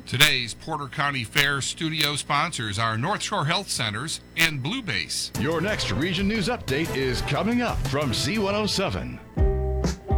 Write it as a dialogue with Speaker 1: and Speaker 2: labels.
Speaker 1: Today's Porter County Fair studio sponsors are North Shore Health Centers and Blue Base.
Speaker 2: Your next Region News Update is coming up from Z107.